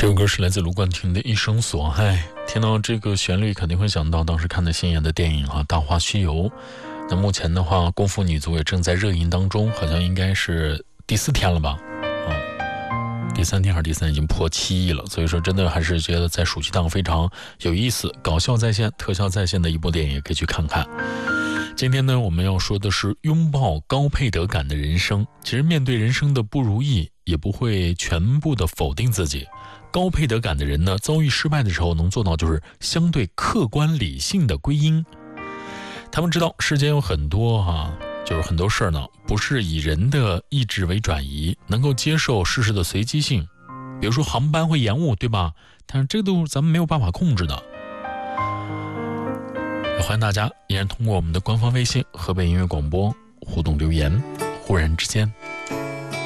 这首歌是来自卢冠廷的《一生所爱》。听到这个旋律肯定会想到当时看的星爷的电影《大话西游》。那目前的话，功夫女足也正在热映当中，好像应该是第4天了吧，第3天还是第4天，已经破7亿了。所以说真的还是觉得在暑期档非常有意思，搞笑在线，特效在线的一部电影，也可以去看看。今天呢，我们要说的是拥抱高配得感的人生。其实面对人生的不如意，也不会全部的否定自己。高配得感的人呢，遭遇失败的时候能做到就是相对客观理性的归因。他们知道世间有很多就是很多事儿呢，不是以人的意志为转移，能够接受事实的随机性。比如说航班会延误，对吧？但是这个都咱们没有办法控制的。欢迎大家依然通过我们的官方微信河北音乐广播互动留言。忽然之间